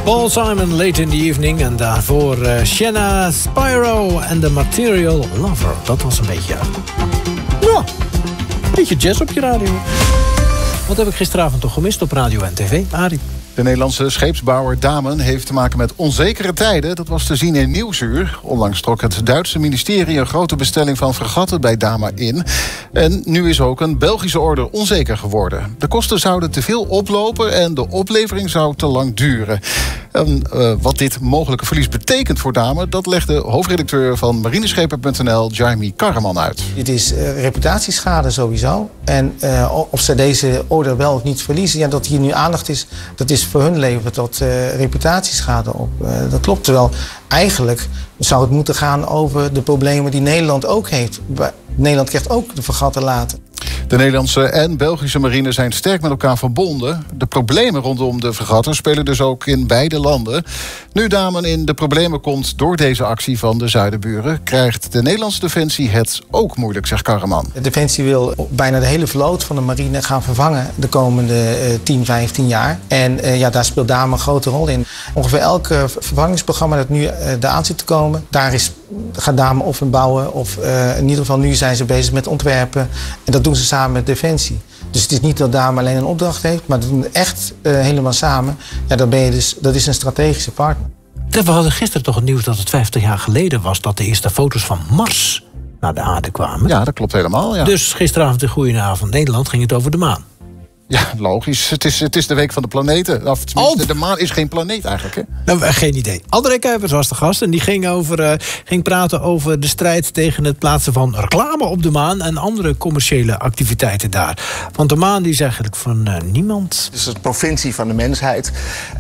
Paul Simon, Late in the Evening. En daarvoor Shanna Spyro en The Material Lover. Dat was een beetje... ja, een beetje jazz op je radio. Wat heb ik gisteravond toch gemist op radio en tv, Arie? De Nederlandse scheepsbouwer Damen heeft te maken met onzekere tijden. Dat was te zien in Nieuwsuur. Onlangs trok het Duitse ministerie een grote bestelling van fregatten bij Damen in. En nu is ook een Belgische order onzeker geworden. De kosten zouden te veel oplopen en de oplevering zou te lang duren. En wat dit mogelijke verlies betekent voor Damen, dat legde hoofdredacteur van marineschepen.nl, Jaime Karreman, uit. Dit is reputatieschade sowieso. En of ze deze order wel of niet verliezen, ja, dat hier nu aandacht is, dat is voor hun levert dat reputatieschade op. Dat klopt. Terwijl eigenlijk zou het moeten gaan over de problemen die Nederland ook heeft. Nederland krijgt ook de fregatten later. De Nederlandse en Belgische marine zijn sterk met elkaar verbonden. De problemen rondom de fregatten spelen dus ook in beide landen. Nu Damen in de problemen komt door deze actie van de zuidenburen, krijgt de Nederlandse Defensie het ook moeilijk, zegt Karreman. De Defensie wil bijna de hele vloot van de marine gaan vervangen de komende 10, 15 jaar. En ja, daar speelt Damen een grote rol in. Ongeveer elk vervangingsprogramma dat nu eraan zit te komen, daar gaat Damen of in bouwen of in ieder geval nu zijn ze bezig met ontwerpen. En dat doen ze samen met Defensie. Dus het is niet dat Damen alleen een opdracht heeft, maar dat doen we echt helemaal samen. Ja, dan ben je dus, dat is een strategische partner. We hadden gisteren toch het nieuws dat het 50 jaar geleden was dat de eerste foto's van Mars naar de aarde kwamen. Ja, dat klopt helemaal. Ja. Dus gisteravond in Goedenavond Nederland ging het over de maan. Ja, logisch. Het is de week van de planeten. Of tenminste, de maan is geen planeet eigenlijk, hè? Nou, geen idee. André Kuipers was de gast en die ging praten over de strijd tegen het plaatsen van reclame op de maan en andere commerciële activiteiten daar. Want de maan die is eigenlijk van niemand. Het is een provincie van de mensheid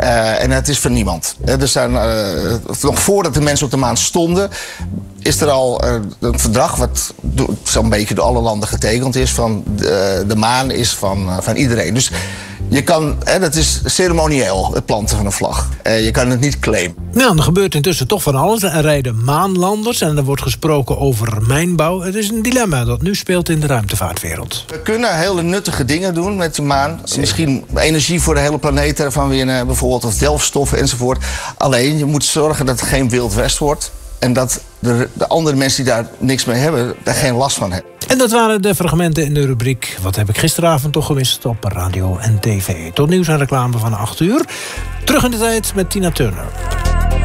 en het is van niemand. Er zijn, nog voordat de mensen op de maan stonden, is er al een verdrag wat zo'n beetje door alle landen getekend is van de maan is van iedereen. Dus je kan, dat is ceremonieel, het planten van een vlag. Je kan het niet claimen. Nou, er gebeurt intussen toch van alles. Er rijden maanlanders en er wordt gesproken over mijnbouw. Het is een dilemma dat nu speelt in de ruimtevaartwereld. We kunnen hele nuttige dingen doen met de maan. Misschien energie voor de hele planeet ervan winnen, bijvoorbeeld, of delfstoffen enzovoort. Alleen, je moet zorgen dat het geen Wild West wordt. En dat de andere mensen die daar niks mee hebben, daar geen last van hebben. En dat waren de fragmenten in de rubriek Wat heb ik gisteravond toch gemist op radio en tv. Tot nieuws en reclame van 8 uur. Terug in de tijd met Tina Turner.